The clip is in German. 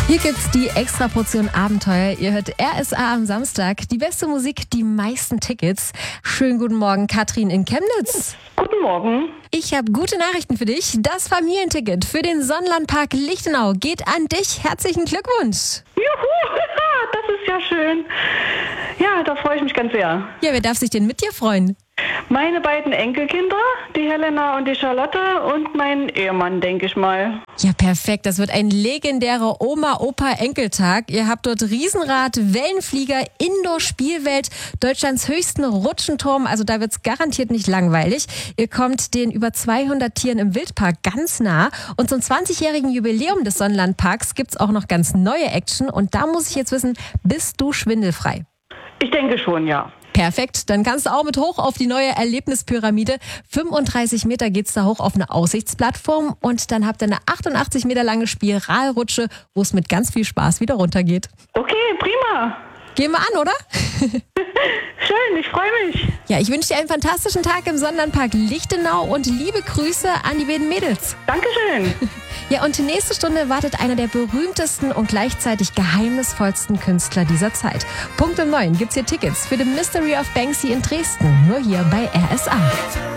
Hier gibt's die Extraportion Abenteuer. Ihr hört RSA am Samstag. Die beste Musik, die meisten Tickets. Schönen guten Morgen, Katrin in Chemnitz. Guten Morgen. Ich habe gute Nachrichten für dich. Das Familienticket für den Sonnenlandpark Lichtenau geht an dich. Herzlichen Glückwunsch. Juhu, das ist ja schön. Ja, da freue ich mich ganz sehr. Ja, wer darf sich denn mit dir freuen? Meine beiden Enkelkinder, die Helena und die Charlotte und mein Ehemann, denke ich mal. Ja, perfekt. Das wird ein legendärer Oma-Opa-Enkeltag. Ihr habt dort Riesenrad, Wellenflieger, Indoor-Spielwelt, Deutschlands höchsten Rutschenturm. Also da wird's garantiert nicht langweilig. Ihr kommt den über 200 Tieren im Wildpark ganz nah. Und zum 20-jährigen Jubiläum des Sonnenlandparks gibt's auch noch ganz neue Action. Und da muss ich jetzt wissen, bist du schwindelfrei? Ich denke schon, ja. Perfekt, dann kannst du auch mit hoch auf die neue Erlebnispyramide. 35 Meter geht's da hoch auf eine Aussichtsplattform und dann habt ihr eine 88 Meter lange Spiralrutsche, wo es mit ganz viel Spaß wieder runtergeht. Okay, prima. Gehen wir an, oder? Schön, ich freue mich. Ja, ich wünsche dir einen fantastischen Tag im Sonnenlandpark Lichtenau und liebe Grüße an die beiden Mädels. Dankeschön. Ja, und nächste Stunde wartet einer der berühmtesten und gleichzeitig geheimnisvollsten Künstler dieser Zeit. Punkt um 9 gibt's hier Tickets für The Mystery of Banksy in Dresden. Nur hier bei RSA.